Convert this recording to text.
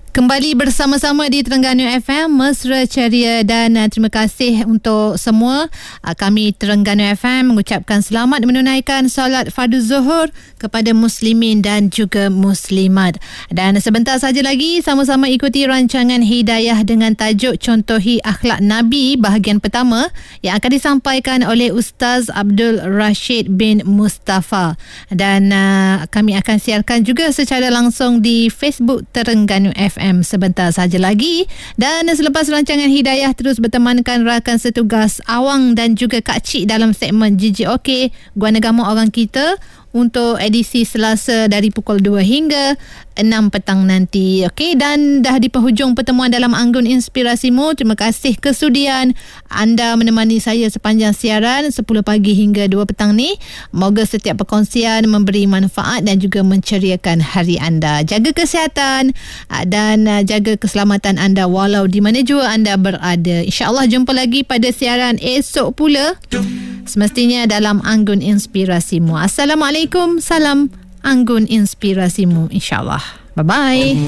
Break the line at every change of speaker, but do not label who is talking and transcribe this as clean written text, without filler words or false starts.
Kembali bersama-sama di Terengganu FM, mesra ceria, dan terima kasih untuk semua. Kami Terengganu FM mengucapkan selamat menunaikan solat fardu zuhur kepada muslimin dan juga muslimat. Dan sebentar saja lagi sama-sama ikuti rancangan Hidayah dengan tajuk Contohi Akhlak Nabi bahagian pertama yang akan disampaikan oleh Ustaz Abdul Rashid bin Mustafa. Dan kami akan siarkan juga secara langsung di Facebook Terengganu FM sebentar saja lagi. Dan selepas rancangan Hidayah terus bertemankan rakan setugas Awang dan juga Kak Cik dalam segmen JJOK Guan Agama Orang Kita untuk edisi Selasa dari pukul 2 hingga 6 petang nanti. Okey, dan dah di penghujung pertemuan dalam Anggun Inspirasimu. Terima kasih kesudian anda menemani saya sepanjang siaran 10 pagi hingga 2 petang ni. Moga setiap perkongsian memberi manfaat dan juga menceriakan hari anda. Jaga kesihatan dan jaga keselamatan anda walau di mana jua anda berada. InsyaAllah jumpa lagi pada siaran esok pula, semestinya dalam Anggun Inspirasimu. Assalamualaikum, salam Anggun Inspirasimu, insyaAllah. Bye-bye.